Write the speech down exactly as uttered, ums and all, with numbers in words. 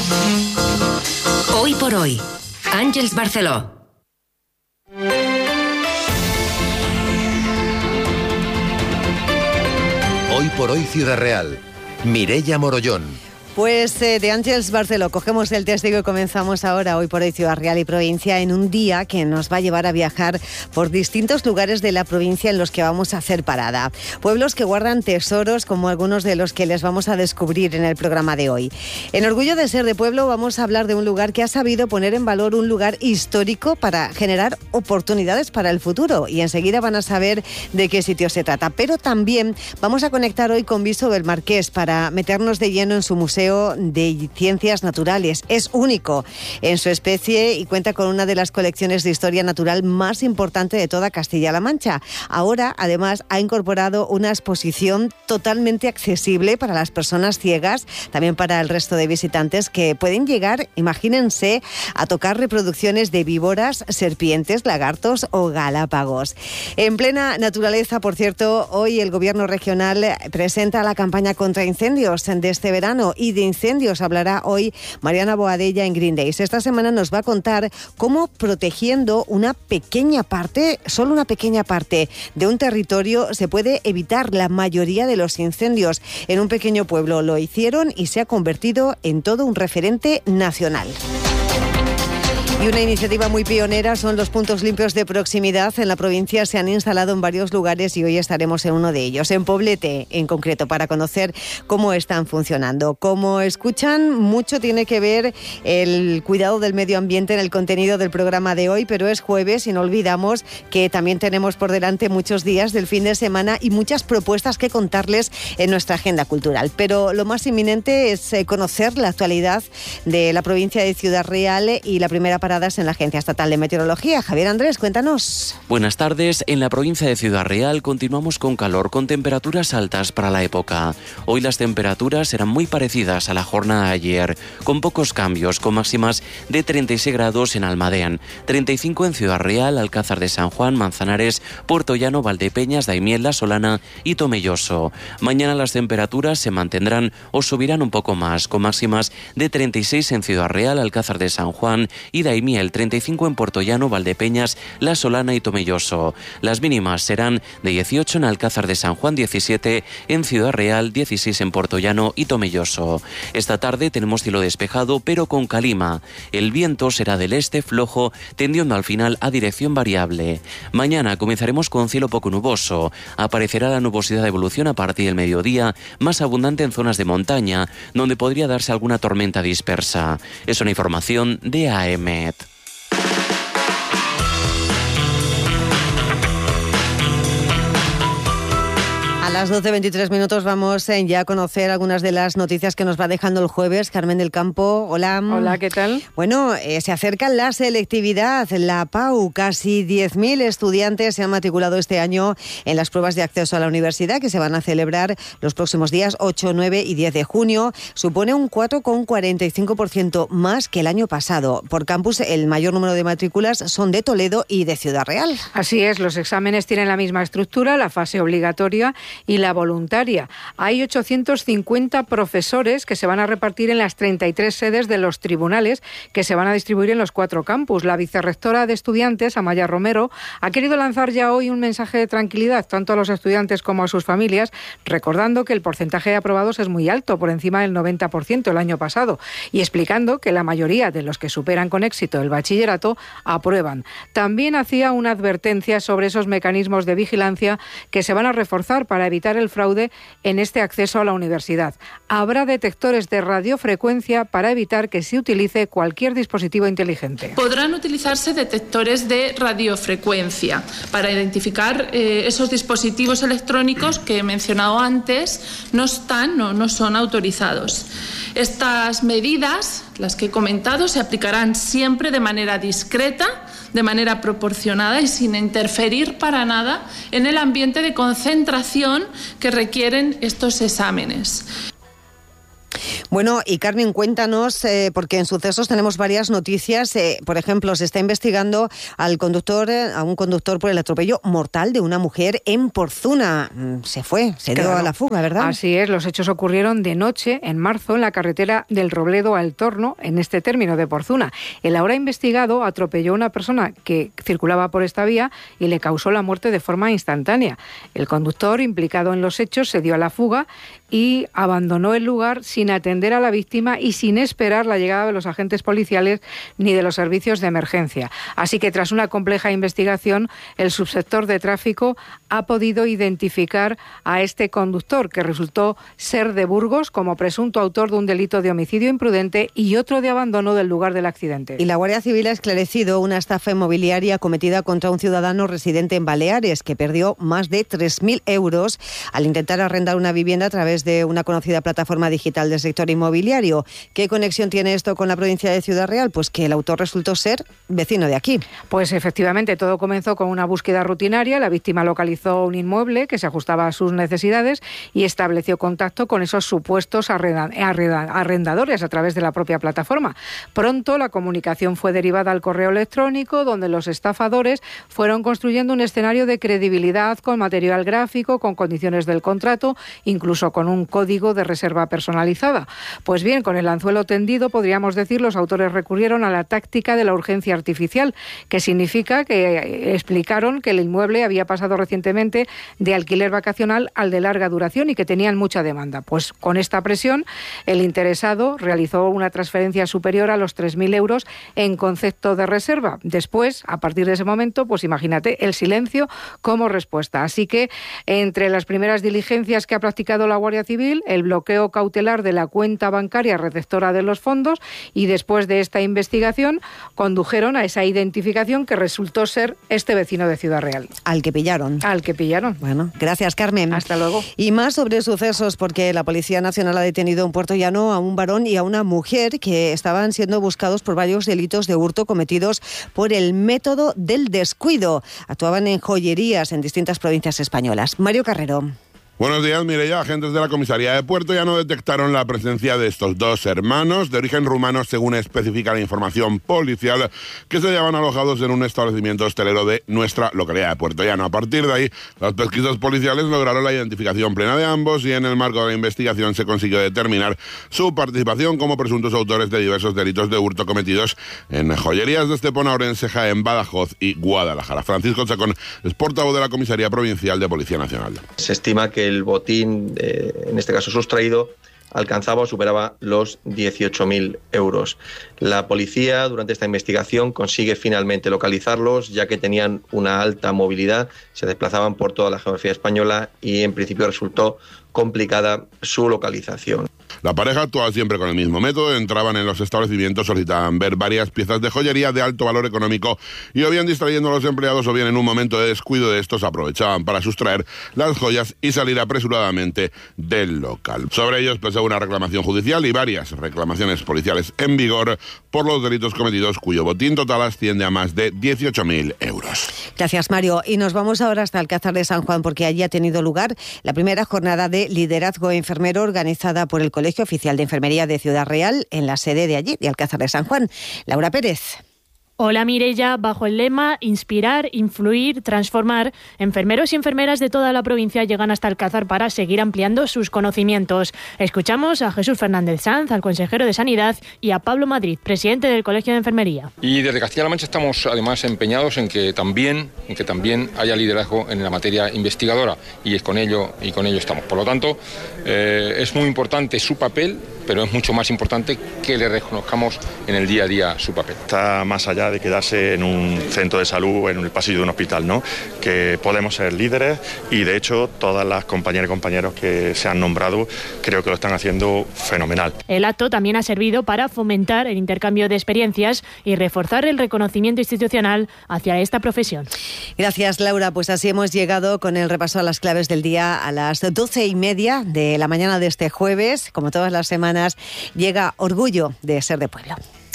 Hoy por hoy, Àngels Barceló. Hoy por hoy Ciudad Real, Mireia Morollón. Pues eh, de Àngels Barceló cogemos el testigo y comenzamos ahora, hoy por hoy, Ciudad Real y provincia, en un día que nos va a llevar a viajar por distintos lugares de la provincia en los que vamos a hacer parada. Pueblos que guardan tesoros, como algunos de los que les vamos a descubrir en el programa de hoy. En Orgullo de Ser de Pueblo vamos a hablar de un lugar que ha sabido poner en valor un lugar histórico para generar oportunidades para el futuro. Y enseguida van a saber de qué sitio se trata. Pero también vamos a conectar hoy con Viso del Marqués para meternos de lleno en su museo de Ciencias Naturales. Es único en su especie y cuenta con una de las colecciones de historia natural más importante de toda Castilla-La Mancha. Ahora, además, ha incorporado una exposición totalmente accesible para las personas ciegas, también para el resto de visitantes que pueden llegar, imagínense, a tocar reproducciones de víboras, serpientes, lagartos o galápagos. En plena naturaleza, por cierto, hoy el Gobierno regional presenta la campaña contra incendios de este verano y de incendios hablará hoy Mariana Boadella en Green Days. Esta semana nos va a contar cómo protegiendo una pequeña parte, solo una pequeña parte de un territorio se puede evitar la mayoría de los incendios. En un pequeño pueblo lo hicieron y se ha convertido en todo un referente nacional. Y una iniciativa muy pionera son los puntos limpios de proximidad. En la provincia se han instalado en varios lugares y hoy estaremos en uno de ellos, en Poblete en concreto, para conocer cómo están funcionando. Como escuchan, mucho tiene que ver el cuidado del medio ambiente en el contenido del programa de hoy, pero es jueves y no olvidamos que también tenemos por delante muchos días del fin de semana y muchas propuestas que contarles en nuestra agenda cultural. Pero lo más inminente es conocer la actualidad de la provincia de Ciudad Real y la primera paradas en la Agencia Estatal de Meteorología. Javier Andrés, cuéntanos. Buenas tardes. En la provincia de Ciudad Real continuamos con calor, con temperaturas altas para la época. Hoy las temperaturas serán muy parecidas a la jornada de ayer, con pocos cambios, con máximas de treinta y seis grados en Almadén, treinta y cinco en Ciudad Real, Alcázar de San Juan, Manzanares, Puerto Llano, Valdepeñas, Daimiel, La Solana y Tomelloso. Mañana las temperaturas se mantendrán o subirán un poco más, con máximas de treinta y seis en Ciudad Real, Alcázar de San Juan y Daimiel, treinta y cinco en Puerto Llano, Valdepeñas, La Solana y Tomelloso. Las mínimas serán de dieciocho en Alcázar de San Juan, diecisiete en Ciudad Real, dieciséis en Puerto Llano y Tomelloso. Esta tarde tenemos cielo despejado, pero con calima. El viento será del este flojo, tendiendo al final a dirección variable. Mañana comenzaremos con cielo poco nuboso. Aparecerá la nubosidad de evolución a partir del mediodía, más abundante en zonas de montaña, donde podría darse alguna tormenta dispersa. Es una información de A M. A las doce veintitrés minutos vamos ya a conocer algunas de las noticias que nos va dejando el jueves. Carmen del Campo, hola. Hola, ¿qué tal? Bueno, eh, se acerca la selectividad, la P A U. Casi diez mil estudiantes se han matriculado este año en las pruebas de acceso a la universidad que se van a celebrar los próximos días ocho, nueve y diez de junio. Supone un cuatro coma cuarenta y cinco por ciento más que el año pasado. Por campus, el mayor número de matrículas son de Toledo y de Ciudad Real. Así es, los exámenes tienen la misma estructura, la fase obligatoria y la voluntaria. Hay ochocientos cincuenta profesores que se van a repartir en las treinta y tres sedes de los tribunales que se van a distribuir en los cuatro campus. La vicerrectora de estudiantes, Amaya Romero, ha querido lanzar ya hoy un mensaje de tranquilidad tanto a los estudiantes como a sus familias, recordando que el porcentaje de aprobados es muy alto, por encima del noventa por ciento el año pasado, y explicando que la mayoría de los que superan con éxito el bachillerato aprueban. También hacía una advertencia sobre esos mecanismos de vigilancia que se van a reforzar para evitar el fraude en este acceso a la universidad. Habrá detectores de radiofrecuencia para evitar que se utilice cualquier dispositivo inteligente. Podrán utilizarse detectores de radiofrecuencia para identificar eh, esos dispositivos electrónicos que he mencionado antes no están, no, no son autorizados. Estas medidas, las que he comentado, se aplicarán siempre de manera discreta, de manera proporcionada y sin interferir para nada en el ambiente de concentración que requieren estos exámenes. Bueno, y Carmen, cuéntanos, eh, porque en Sucesos tenemos varias noticias. Eh, por ejemplo, se está investigando al conductor, eh, a un conductor por el atropello mortal de una mujer en Porzuna. Se fue, se dio Claro. a la fuga, ¿verdad? Así es, los hechos ocurrieron de noche, en marzo, en la carretera del Robledo al Torno, en este término de Porzuna. El ahora investigado atropelló a una persona que circulaba por esta vía y le causó la muerte de forma instantánea. El conductor implicado en los hechos se dio a la fuga y abandonó el lugar sin atender a la víctima y sin esperar la llegada de los agentes policiales ni de los servicios de emergencia. Así que tras una compleja investigación, el subsector de tráfico ha podido identificar a este conductor, que resultó ser de Burgos, como presunto autor de un delito de homicidio imprudente y otro de abandono del lugar del accidente. Y la Guardia Civil ha esclarecido una estafa inmobiliaria cometida contra un ciudadano residente en Baleares, que perdió más de tres mil euros al intentar arrendar una vivienda a través de una conocida plataforma digital del sector inmobiliario. ¿Qué conexión tiene esto con la provincia de Ciudad Real? Pues que el autor resultó ser vecino de aquí. Pues efectivamente, todo comenzó con una búsqueda rutinaria. La víctima localizó un inmueble que se ajustaba a sus necesidades y estableció contacto con esos supuestos arrendadores a través de la propia plataforma. Pronto la comunicación fue derivada al correo electrónico, donde los estafadores fueron construyendo un escenario de credibilidad con material gráfico, con condiciones del contrato, incluso con un código de reserva personalizada. Pues bien, con el anzuelo tendido, podríamos decir, los autores recurrieron a la táctica de la urgencia artificial, que significa que explicaron que el inmueble había pasado recientemente de alquiler vacacional al de larga duración y que tenían mucha demanda. Pues con esta presión, el interesado realizó una transferencia superior a los tres mil euros en concepto de reserva. Después, a partir de ese momento, pues imagínate el silencio como respuesta. Así que, entre las primeras diligencias que ha practicado la Guardia Civil, el bloqueo cautelar de la cuenta bancaria receptora de los fondos, y después de esta investigación condujeron a esa identificación que resultó ser este vecino de Ciudad Real. Al que pillaron. Al que pillaron. Bueno, gracias, Carmen. Hasta luego. Y más sobre Sucesos, porque la Policía Nacional ha detenido en Puerto Llano a un varón y a una mujer que estaban siendo buscados por varios delitos de hurto cometidos por el método del descuido. Actuaban en joyerías en distintas provincias españolas. Mario Carrero. Buenos días, Mireia. Agentes de la comisaría de Puerto Llano detectaron la presencia de estos dos hermanos de origen rumano, según especifica la información policial, que se hallaban alojados en un establecimiento hostelero de nuestra localidad de Puerto Llano. A partir de ahí, las pesquisas policiales lograron la identificación plena de ambos y en el marco de la investigación se consiguió determinar su participación como presuntos autores de diversos delitos de hurto cometidos en joyerías de Estepona, Orense, Jaén, Badajoz y Guadalajara. Francisco Chacón es portavoz de la Comisaría Provincial de Policía Nacional. Se estima que el botín, eh, en este caso sustraído, alcanzaba o superaba los dieciocho mil euros. La policía, durante esta investigación, consigue finalmente localizarlos, ya que tenían una alta movilidad, se desplazaban por toda la geografía española y en principio resultó complicada su localización. La pareja actuaba siempre con el mismo método, entraban en los establecimientos, solicitaban ver varias piezas de joyería de alto valor económico y o bien distrayendo a los empleados o bien en un momento de descuido de estos aprovechaban para sustraer las joyas y salir apresuradamente del local. Sobre ellos pesó una reclamación judicial y varias reclamaciones policiales en vigor por los delitos cometidos, cuyo botín total asciende a más de dieciocho mil euros. Gracias, Mario. Y nos vamos ahora hasta Alcázar de San Juan, porque allí ha tenido lugar la primera jornada de liderazgo enfermero organizada por el Colegio Oficial de Enfermería de Ciudad Real en la sede de allí, de Alcázar de San Juan. Laura Pérez. Hola Mireia, bajo el lema Inspirar, Influir, Transformar, enfermeros y enfermeras de toda la provincia llegan hasta Alcázar para seguir ampliando sus conocimientos. Escuchamos a Jesús Fernández Sanz, al consejero de Sanidad, y a Pablo Madrid, presidente del Colegio de Enfermería. Y desde Castilla-La Mancha estamos además empeñados en que también, en que también haya liderazgo en la materia investigadora, y es con ello, y con ello estamos. Por lo tanto, eh, es muy importante su papel, pero es mucho más importante que le reconozcamos en el día a día su papel. Está más allá de quedarse en un centro de salud o en el pasillo de un hospital, ¿no? Que podemos ser líderes y de hecho todas las compañeras y compañeros que se han nombrado creo que lo están haciendo fenomenal. El acto también ha servido para fomentar el intercambio de experiencias y reforzar el reconocimiento institucional hacia esta profesión. Gracias, Laura. Pues así hemos llegado con el repaso a las claves del día a las doce y media de la mañana de este jueves. Como todas las semanas, llega Orgullo de Ser de Pueblo.